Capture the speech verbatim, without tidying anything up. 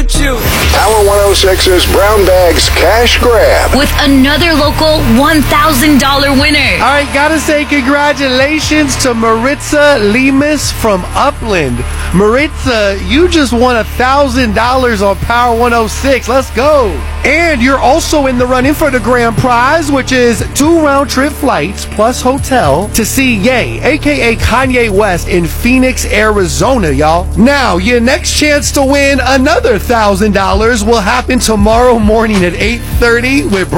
with you. Power one oh six's Brown Bags Cash Grab. With another local one thousand dollars winner. All right, gotta say congratulations to Maritza Lemus from Upland. Maritza, you just won one thousand dollars on Power one oh six. Let's go. And you're also in the running for the grand prize, which is two round-trip flights plus hotel to see Ye, a k a. Kanye West, in Phoenix, Arizona, y'all. Now, your next chance to win another one thousand dollars will happen tomorrow morning at eight thirty with